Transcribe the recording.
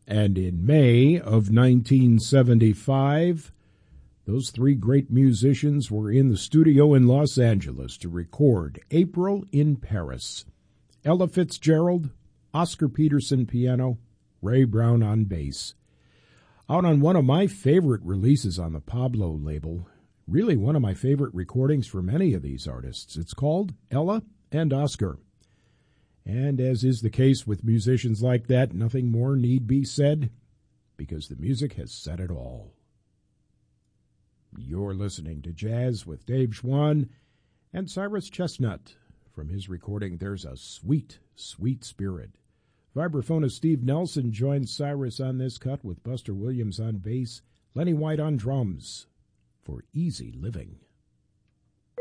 And in May of 1975, those three great musicians were in the studio in Los Angeles to record April in Paris. Ella Fitzgerald, Oscar Peterson piano, Ray Brown on bass. Out on one of my favorite releases on the Pablo label, really one of my favorite recordings for many of these artists. It's called Ella and Oscar. And as is the case with musicians like that, nothing more need be said, because the music has said it all. You're listening to Jazz with Dave Schwann and Cyrus Chestnut from his recording There's a Sweet, Sweet Spirit. Vibraphonist Steve Nelson joins Cyrus on this cut with Buster Williams on bass, Lenny White on drums for Easy Living.